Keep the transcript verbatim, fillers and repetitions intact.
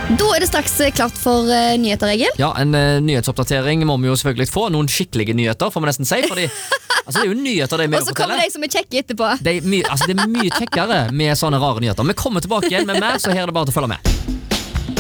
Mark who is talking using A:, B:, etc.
A: Da er det straks klart for uh, nyheter, Egil.
B: Ja, en uh, nyhetsoppdatering må vi jo selvfølgelig få. Noen skikkelige nyheter, får vi nesten si. Fordi altså, det er jo nyheter det er med
A: Og så kommer de som er kjekke etterpå.
B: Det er, my, altså, det er mye kjekkere med sånne rare nyheter. Vi kommer tilbake igjen med mer, så her er det bare til å følge med.